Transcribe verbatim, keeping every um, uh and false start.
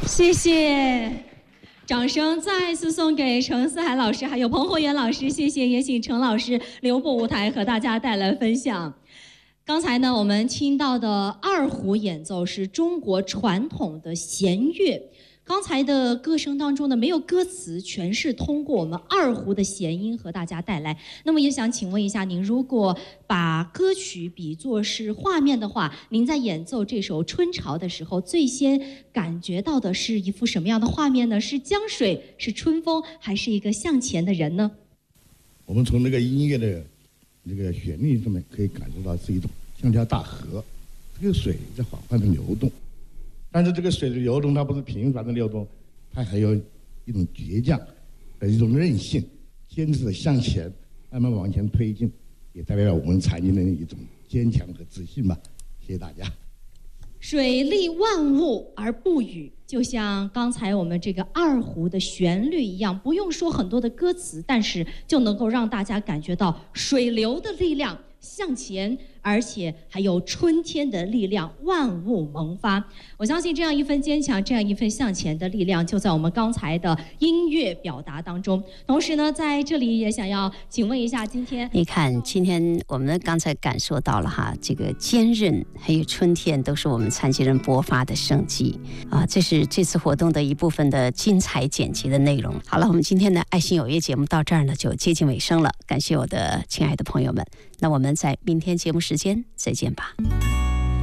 谢谢，掌声再次送给程思海老师，还有彭厚元老师，谢谢，也请程老师留步舞台和大家带来分享。刚才呢，我们听到的二胡演奏是中国传统的弦乐。刚才的歌声当中呢，没有歌词，全是通过我们二胡的弦音和大家带来。那么也想请问一下您，如果把歌曲比作是画面的话，您在演奏这首《春潮》的时候，最先感觉到的是一幅什么样的画面呢？是江水，是春风，还是一个向前的人呢？ 我们从那个音乐的这个旋律上面可以感受到是一种像条大河，这个水在缓缓的流动。但是这个水的流动，它不是平凡的流动，它还有一种倔强和一种韧性，坚持的向前，慢慢往前推进，也代表了我们残疾人的一种坚强和自信吧。谢谢大家。 水利万物而不语，就像刚才我们这个二胡的旋律一样，不用说很多的歌词，但是就能够让大家感觉到水流的力量向前，而且还有春天的力量，万物萌发。我相信这样一份坚强，这样一份向前的力量，就在我们刚才的音乐表达当中。同时呢，在这里也想要请问一下，今天你看，今天我们刚才感受到了哈，这个坚韧还有春天，都是我们残疾人勃发的生机啊！这是这次活动的一部分的精彩剪辑的内容。好了，我们今天的爱心有约节目到这儿呢，就接近尾声了。感谢我的亲爱的朋友们，那我们在明天节目时间再见吧。